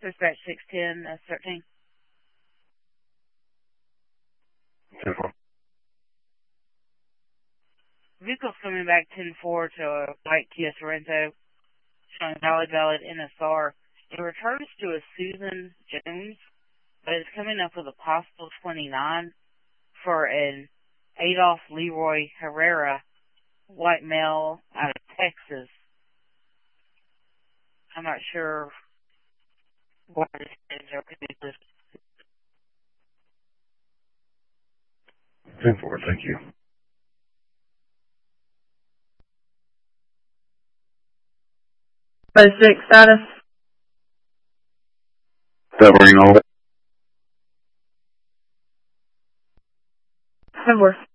Dispatch 610, 13. 10-4. Vehicle's coming back 10-4 to a white Kia Sorento, showing valid NSR. It returns to a Susan Jones, but it's coming up with a possible 29 for an Adolph Leroy Herrera, white male out of Texas. I'm not sure what this is or could be this. 10-4, thank you. Post 6 status. Covering all. 10-4.